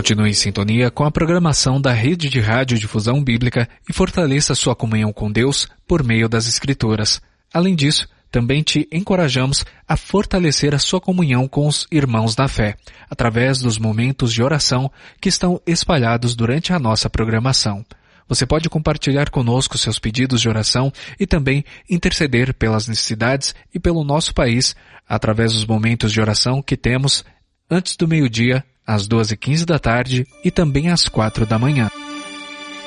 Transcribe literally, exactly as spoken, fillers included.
Continue em sintonia com a programação da Rede de Rádio Difusão Bíblica e fortaleça sua comunhão com Deus por meio das Escrituras. Além disso, também te encorajamos a fortalecer a sua comunhão com os irmãos na fé, através dos momentos de oração que estão espalhados durante a nossa programação. Você pode compartilhar conosco seus pedidos de oração e também interceder pelas necessidades e pelo nosso país, através dos momentos de oração que temos antes do meio-dia, às duas e quinze da tarde e também às quatro da manhã.